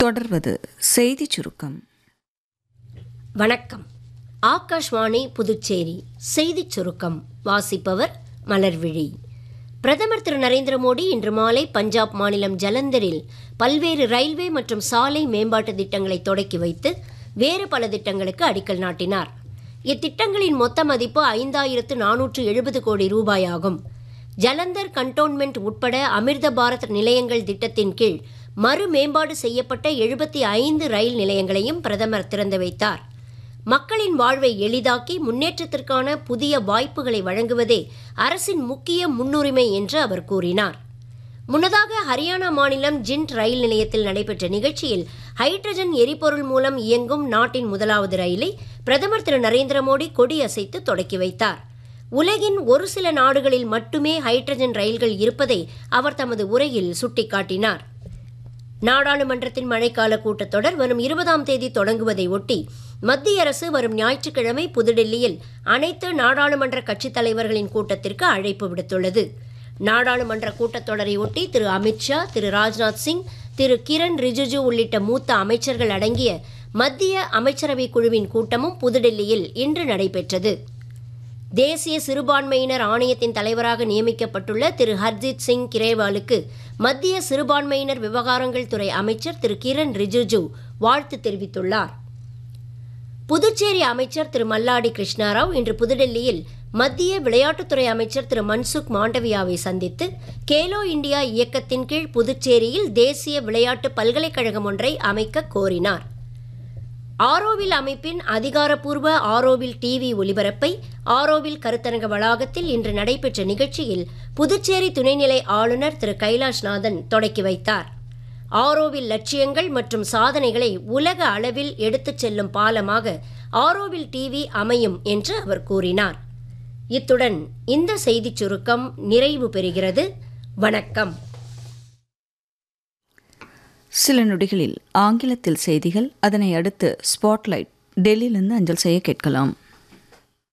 தொடர்வது செய்திச் சுருக்கம். வணக்கம். ஆகாஷ்வாணி புதுச்சேரி செய்திச் சுருக்கம் வாசிப்பவர் மலர்விழி. பிரதமர் திரு நரேந்திர மோடி இன்று மாலை பஞ்சாப் மாநிலம் ஜலந்தரில் பல்வேறு ரயில்வே மற்றும் சாலை மேம்பாட்டு திட்டங்களை தொடக்கி வைத்து வேறு பல திட்டங்களுக்கு அடிக்கல் நாட்டினார். இத்திட்டங்களின் மொத்த மதிப்பு 5470 கோடி ரூபாயாகும். ஜலந்தர் கண்டோன்மெண்ட் உட்பட அமிர்த பாரத் நிலையங்கள் திட்டத்தின் கீழ் மறு மேம்பாடு செய்யப்பட்ட 75 ரயில் நிலையங்களையும் பிரதமர் திறந்து வைத்தார். மக்களின் வாழ்வை எளிதாக்கி முன்னேற்றத்திற்கான புதிய வாய்ப்புகளை வழங்குவதே அரசின் முக்கிய முன்னுரிமை என்று அவர் கூறினார். முன்னதாக ஹரியானா மாநிலம் ஜிண்ட் ரயில் நிலையத்தில் நடைபெற்ற நிகழ்ச்சியில் ஹைட்ரஜன் எரிபொருள் மூலம் இயங்கும் நாட்டின் முதலாவது ரயிலை பிரதமர் திரு நரேந்திர மோடி கொடியசைத்து தொடக்கி வைத்தார். உலகின் ஒரு சில நாடுகளில் மட்டுமே ஹைட்ரஜன் ரயில்கள் இருப்பதை அவர் தமது உரையில் சுட்டிக்காட்டினார். நாடாளுமன்றத்தின் மழைக்கால கூட்டத்தொடர் வரும் 20ஆம் தேதி தொடங்குவதை ஒட்டி மத்திய அரசு வரும் ஞாயிற்றுக்கிழமை புதுடெல்லியில் அனைத்து நாடாளுமன்ற கட்சித் தலைவர்களின் கூட்டத்திற்கு அழைப்பு விடுத்துள்ளது. நாடாளுமன்ற கூட்டத்தொடரை ஒட்டி திரு அமித்ஷா, திரு ராஜ்நாத் சிங், திரு கிரண் ரிஜிஜு உள்ளிட்ட மூத்த அமைச்சர்கள் அடங்கிய மத்திய அமைச்சரவை குழுவின் கூட்டமும் புதுடெல்லியில் இன்று நடைபெற்றது. தேசிய சிறுபான்மையினர் ஆணையத்தின் தலைவராக நியமிக்கப்பட்டுள்ள திரு ஹர்ஜீத் சிங் கிரேவாலுக்கு மத்திய சிறுபான்மையினர் விவகாரங்கள் துறை அமைச்சர் திரு கிரண் ரிஜிஜு வாழ்த்து தெரிவித்துள்ளார். புதுச்சேரி அமைச்சர் திரு மல்லாடி கிருஷ்ணாராவ் இன்று புதுடெல்லியில் மத்திய விளையாட்டுத்துறை அமைச்சர் திரு மன்சுக் மாண்டவியாவை சந்தித்து கேலோ இண்டியா இயக்கத்தின் கீழ் புதுச்சேரியில் தேசிய விளையாட்டு பல்கலைக்கழகம் ஒன்றை அமைக்க கோரினார். ஆரோவில் அமைப்பின் அதிகாரப்பூர்வ ஆரோவில் டிவி ஒலிபரப்பை ஆரோவில் கருத்தரங்க வளாகத்தில் இன்று நடைபெற்ற நிகழ்ச்சியில் புதுச்சேரி துணைநிலை ஆளுநர் திரு கைலாஷ்நாதன் தொடக்கி வைத்தார். ஆரோவில் லட்சியங்கள் மற்றும் சாதனைகளை உலக அளவில் எடுத்துச் செல்லும் பாலமாக ஆரோவில் டிவி அமையும் என்று அவர் கூறினார். இத்துடன் இந்த செய்திச் சுருக்கம் நிறைவு பெறுகிறது. வணக்கம். சில நொடிகளில் ஆங்கிலத்தில் செய்திகள், அதனை அடுத்து ஸ்பாட்லைட் டெல்லியிலிருந்து அஞ்சல் செய்ய கேட்கலாம்.